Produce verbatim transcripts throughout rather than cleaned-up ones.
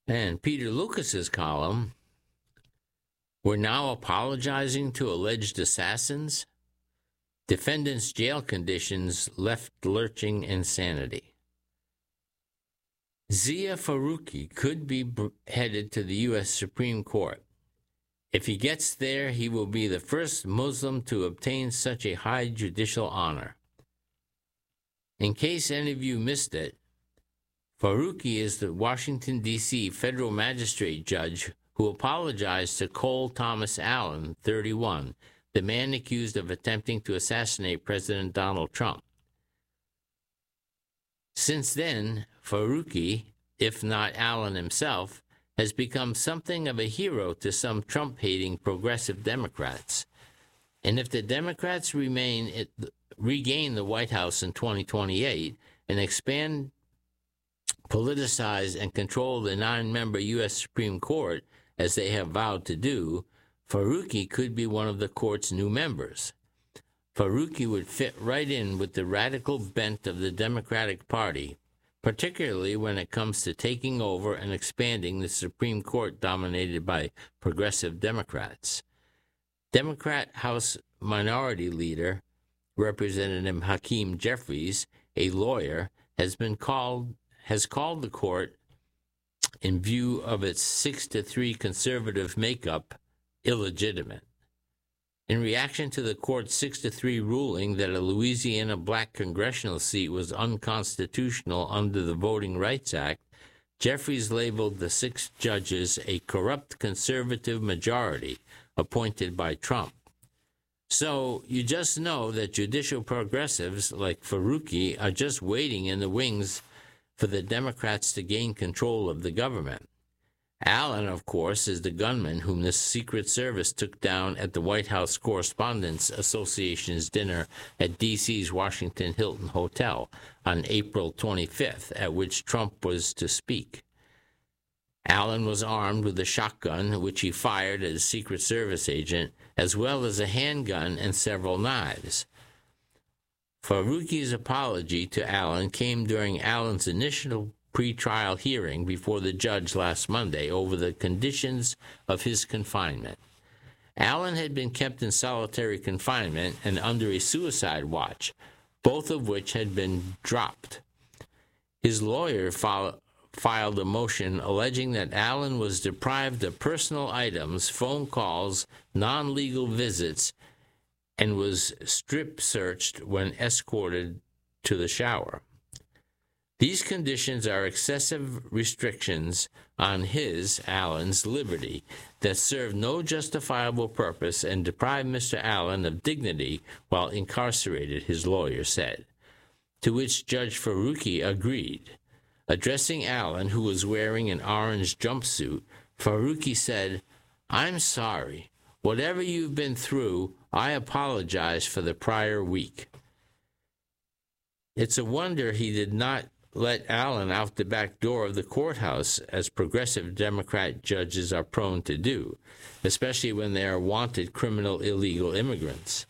And Peter Lucas's column, we're now apologizing to alleged assassins. Defendants' jail conditions left lurching insanity. Zia Faruqi could be headed to the U S Supreme Court. If he gets there, he will be the first Muslim to obtain such a high judicial honor. In case any of you missed it, Faruqi is the Washington, D C federal magistrate judge who apologized to Cole Thomas Allen, thirty-one, the man accused of attempting to assassinate President Donald Trump. Since then, Faruqi, if not Allen himself, has become something of a hero to some Trump-hating progressive Democrats. And if the Democrats remain it, regain the White House in twenty twenty-eight and expand, politicize, and control the nine-member U S Supreme Court, as they have vowed to do, Faruqi could be one of the court's new members. Faruqi would fit right in with the radical bent of the Democratic Party, particularly when it comes to taking over and expanding the Supreme Court dominated by progressive Democrats. Democrat House Minority Leader, Representative Hakeem Jeffries, a lawyer, has been called has called the court, in view of its six to three conservative makeup, illegitimate. In reaction to the court's six to three ruling that a Louisiana black congressional seat was unconstitutional under the Voting Rights Act, Jeffries labeled the six judges a corrupt conservative majority appointed by Trump. So you just know that judicial progressives like Faruqi are just waiting in the wings for the Democrats to gain control of the government. Allen, of course, is the gunman whom the Secret Service took down at the White House Correspondents Association's dinner at D C's Washington Hilton Hotel on April twenty-fifth, at which Trump was to speak. Allen was armed with a shotgun, which he fired at a Secret Service agent, as well as a handgun and several knives. Faruqi's apology to Allen came during Allen's initial pretrial hearing before the judge last Monday over the conditions of his confinement. Allen had been kept in solitary confinement and under a suicide watch, both of which had been dropped. His lawyer file, filed a motion alleging that Allen was deprived of personal items, phone calls, non-legal visits, and was strip-searched when escorted to the shower. These conditions are excessive restrictions on his, Allen's, liberty that serve no justifiable purpose and deprive Mister Allen of dignity while incarcerated, his lawyer said, to which Judge Faruqi agreed. Addressing Allen, who was wearing an orange jumpsuit, Faruqi said, "I'm sorry. Whatever you've been through, I apologize for the prior week." It's a wonder he did not let Allen out the back door of the courthouse, as progressive Democrat judges are prone to do, especially when they are wanted criminal illegal immigrants.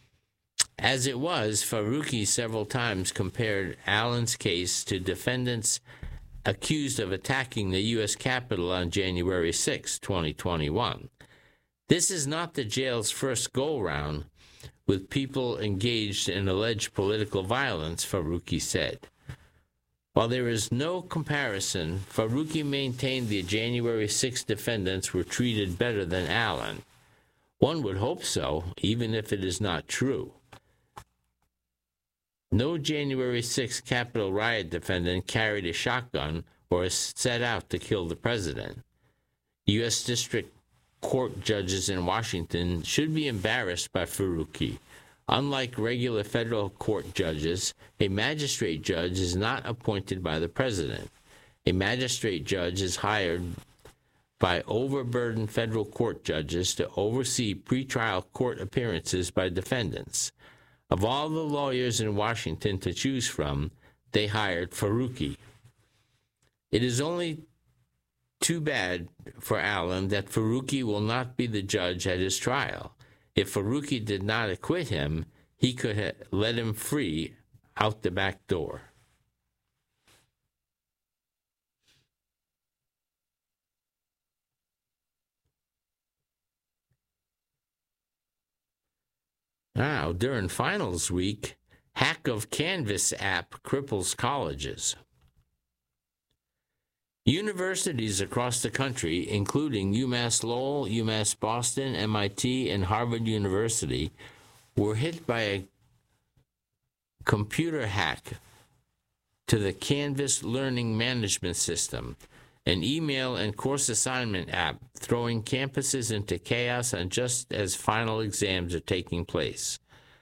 As it was, Faruqi several times compared Allen's case to defendants accused of attacking the U S Capitol on January sixth, twenty twenty-one. This is not the jail's first go-round with people engaged in alleged political violence, Faruqi said. While there is no comparison, Faruqi maintained the January sixth defendants were treated better than Allen. One would hope so, even if it is not true. No January sixth Capitol riot defendant carried a shotgun or set out to kill the president. U S District Court judges in Washington should be embarrassed by Faruqi. Unlike regular federal court judges, a magistrate judge is not appointed by the president. A magistrate judge is hired by overburdened federal court judges to oversee pretrial court appearances by defendants. Of all the lawyers in Washington to choose from, they hired Faruqi. It is only too bad for Allen that Faruqi will not be the judge at his trial. If Faruqi did not acquit him, he could have let him free out the back door. Now, during finals week, hack of Canvas app cripples colleges. Universities across the country, including UMass Lowell, UMass Boston, M I T, and Harvard University, were hit by a computer hack to the Canvas Learning Management System, an email and course assignment app, throwing campuses into chaos and just as final exams are taking place.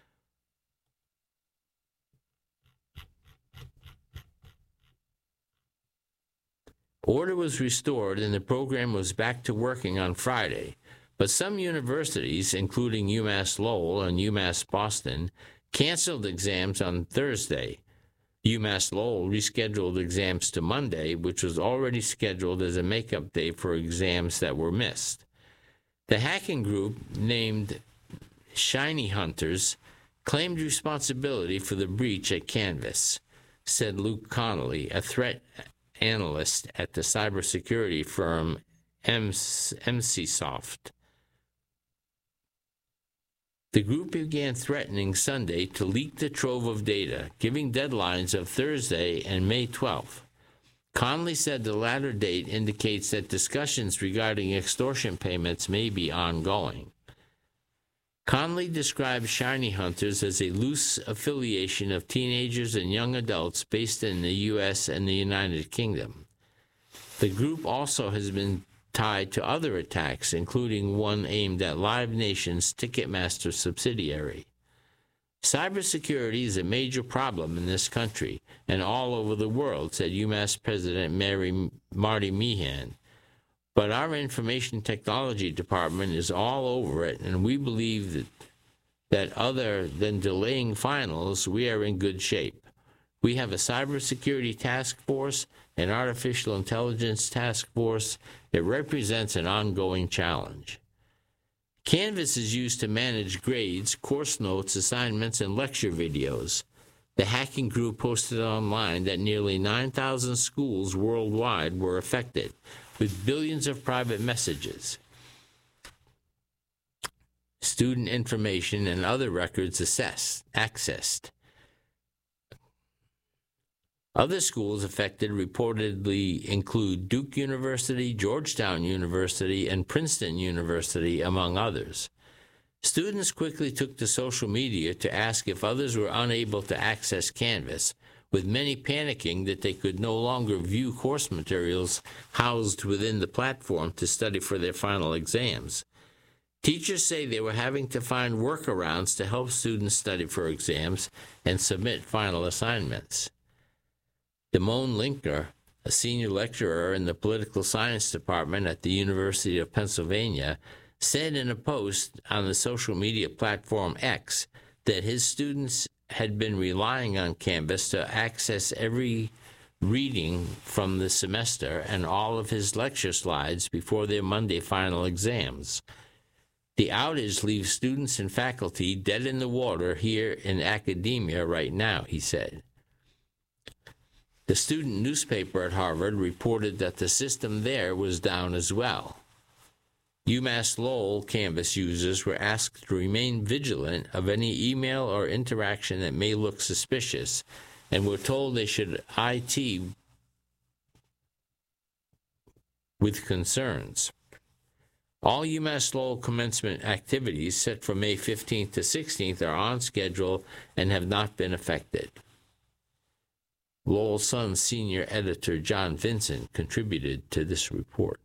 Order was restored and the program was back to working on Friday, but some universities, including UMass Lowell and UMass Boston, canceled exams on Thursday. UMass Lowell rescheduled exams to Monday, which was already scheduled as a makeup day for exams that were missed. The hacking group, named Shiny Hunters, claimed responsibility for the breach at Canvas, said Luke Connolly, a threat analyst at the cybersecurity firm MCSoft. The group began threatening Sunday to leak the trove of data, giving deadlines of Thursday and May twelfth. Connolly said the latter date indicates that discussions regarding extortion payments may be ongoing. Connolly described Shiny Hunters as a loose affiliation of teenagers and young adults based in the U S and the United Kingdom. The group also has been tied to other attacks, including one aimed at Live Nation's Ticketmaster subsidiary. Cybersecurity is a major problem in this country and all over the world, said UMass President Mary Marty Meehan. But our information technology department is all over it, and we believe that, that other than delaying finals, we are in good shape. We have a cybersecurity task force, an artificial intelligence task force. It represents an ongoing challenge. Canvas is used to manage grades, course notes, assignments, and lecture videos. The hacking group posted online that nearly nine thousand schools worldwide were affected, with billions of private messages, student information, and other records assessed, accessed. Other schools affected reportedly include Duke University, Georgetown University, and Princeton University, among others. Students quickly took to social media to ask if others were unable to access Canvas, with many panicking that they could no longer view course materials housed within the platform to study for their final exams. Teachers say they were having to find workarounds to help students study for exams and submit final assignments. Damone Linker, a senior lecturer in the political science department at the University of Pennsylvania, said in a post on the social media platform X that his students had been relying on Canvas to access every reading from the semester and all of his lecture slides before their Monday final exams. The outage leaves students and faculty dead in the water here in academia right now, he said. The student newspaper at Harvard reported that the system there was down as well. UMass Lowell Canvas users were asked to remain vigilant of any email or interaction that may look suspicious, and were told they should I T with concerns. All UMass Lowell commencement activities set for May fifteenth to sixteenth are on schedule and have not been affected. Lowell Sun senior editor John Vincent contributed to this report.